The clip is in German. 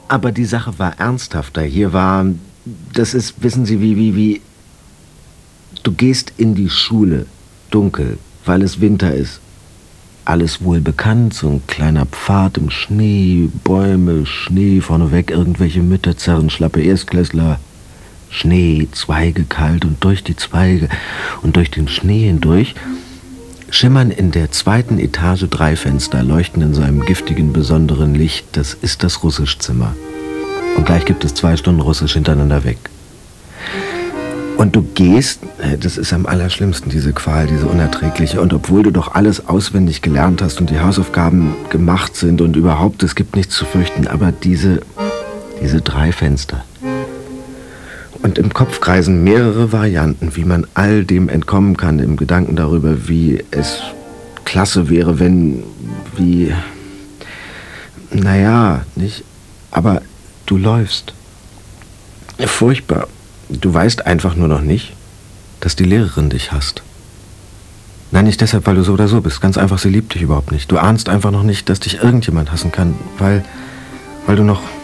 Aber die Sache war ernsthafter. Hier war, das ist, wissen Sie, wie, du gehst in die Schule, dunkel, weil es Winter ist. Alles wohl bekannt, so ein kleiner Pfad im Schnee, Bäume, Schnee, vorneweg irgendwelche Mütter zerren, schlappe Erstklässler. Schnee, Zweige kalt und durch die Zweige und durch den Schnee hindurch schimmern in der zweiten Etage 3 Fenster, leuchten in so einem giftigen, besonderen Licht. Das ist das Russischzimmer. Und gleich gibt es 2 Stunden Russisch hintereinander weg. Und du gehst, das ist am allerschlimmsten, diese Qual, diese unerträgliche. Und obwohl du doch alles auswendig gelernt hast und die Hausaufgaben gemacht sind und überhaupt, es gibt nichts zu fürchten, aber diese 3 Fenster. Und im Kopf kreisen mehrere Varianten, wie man all dem entkommen kann, im Gedanken darüber, wie es klasse wäre, wenn, wie, naja, nicht, aber du läufst. Furchtbar. Du weißt einfach nur noch nicht, dass die Lehrerin dich hasst. Nein, nicht deshalb, weil du so oder so bist. Ganz einfach, sie liebt dich überhaupt nicht. Du ahnst einfach noch nicht, dass dich irgendjemand hassen kann, weil du noch